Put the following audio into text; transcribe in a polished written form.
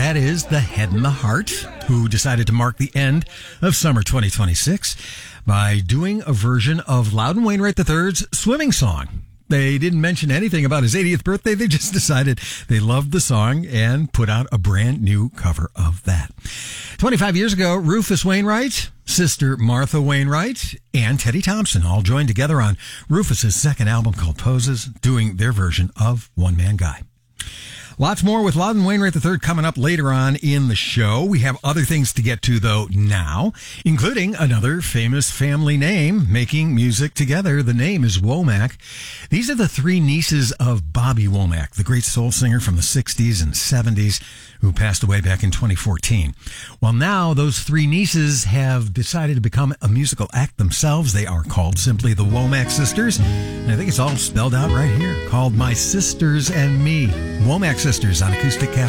that is The Head and the Heart, who decided to mark the end of summer 2026 by doing a version of Loudon Wainwright III's swimming song. They didn't mention anything about his 80th birthday. They just decided they loved the song and put out a brand new cover of that. 25 years ago, Rufus Wainwright, sister Martha Wainwright, and Teddy Thompson all joined together on Rufus's second album called Poses, doing their version of One Man Guy. Lots more with Loudon Wainwright III coming up later on in the show. We have other things to get to, though, now, including another famous family name making music together. The name is Womack. These are the three nieces of Bobby Womack, the great soul singer from the 60s and 70s, who passed away back in 2014. Well, now those three nieces have decided to become a musical act themselves. They are called simply the Womack Sisters. And I think it's all spelled out right here, called My Sisters and Me. Womack Sisters on Acoustic Cast.